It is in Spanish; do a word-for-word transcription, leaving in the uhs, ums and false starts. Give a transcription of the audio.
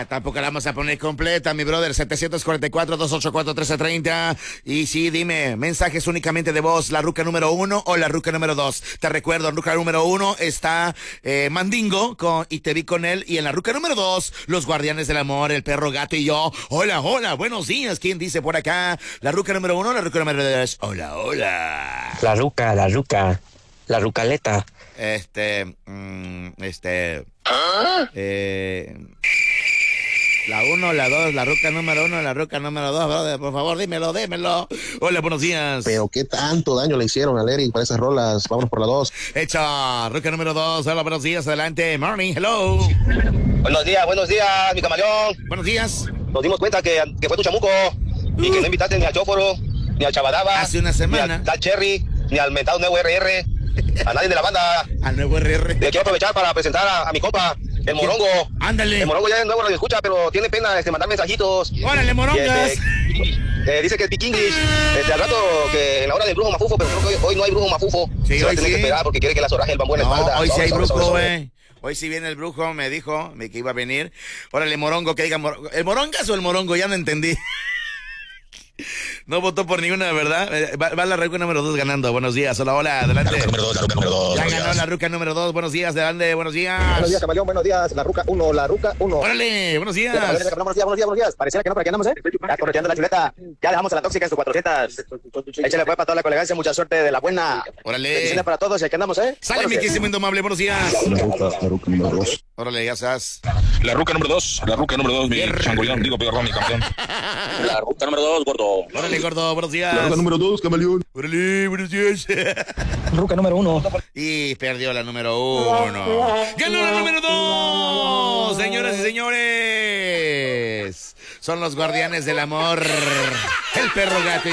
Ah, tampoco la vamos a poner completa, mi brother. setecientos cuarenta y cuatro, doscientos ochenta y cuatro, trece treinta. Y sí, dime, mensajes únicamente de voz, la ruca número uno o la ruca número dos. Te recuerdo, en ruca número uno está eh, Mandingo con Y te vi con él. Y en la ruca número dos, los guardianes del amor, el perro gato y yo. Hola, hola, buenos días. ¿Quién dice por acá? La ruca número uno, la ruca número dos. Hola, hola. La ruca, la ruca, la rucaleta. Este, mmm, este... Eh... La uno, la dos, la ruca número uno, la ruca número dos, brother, por favor, dímelo, dímelo. Hola, buenos días. Pero qué tanto daño le hicieron al Eric para esas rolas. Vámonos por la dos. Hecha, ruca número dos, hola, buenos días, adelante. Morning, hello. Buenos días, buenos días, mi camaleón. Buenos días. Nos dimos cuenta que, que fue tu chamuco uh. y que no invitaste ni al Chóforo, ni al Chabadaba. Hace una semana. Ni al Tal Cherry, ni al mentado nuevo R R. A nadie de la banda. Al nuevo R R. Le quiero aprovechar para presentar a, a mi compa, el Morongo. Ándale. El Morongo ya de nuevo lo escucha, pero tiene pena este, mandar mensajitos. Órale, Morongas. Este, eh, dice que es English. Este, al rato que en la hora del brujo mafufo, pero creo que hoy, hoy no hay brujo mafufo. Sí, se va a hoy tener sí. que esperar porque quiere que la soraje el bambú en la No, espalda. hoy sí hay Sobre, sobre, brujo, sobre, güey. Hoy sí viene el brujo, me dijo me, que iba a venir. Órale, Morongo, que diga Morongo. ¿El Morongas o el Morongo? Ya no entendí. No votó por ninguna, ¿verdad? Va, va la ruca número dos ganando. Buenos días. Hola, hola, adelante. La ruca número dos, la ruca número dos. Ya ganó la ruca número dos. Buenos días, adelante. Buenos días. Buenos días, camaleón. Buenos días. La ruca uno, la ruca uno. Órale, buenos días. Buenos días, buenos días, buenos días. Pareciera que no, pero aquí andamos, ¿eh? Ya correteando la chuleta. Ya dejamos a la tóxica en su cuatrocientos. Échale pues para toda la colegancia. Mucha suerte de la buena. Órale. Bendiciones para todos y aquí andamos, ¿eh? Sale, mi quísimo indomable. Buenos días. La ruca, la ruca número dos. Órale, ya estás. La ruca número dos, la ruca número dos, mi changolón, digo, peor, mi campeón. La ruca número dos, gordo. Órale, gordo, buenos días. La ruca número dos, camaleón. Órale, buenos días. Ruca número uno. Y perdió la número uno. ¡Ganó la número dos! Señoras y señores, son los guardianes del amor. El perro gato.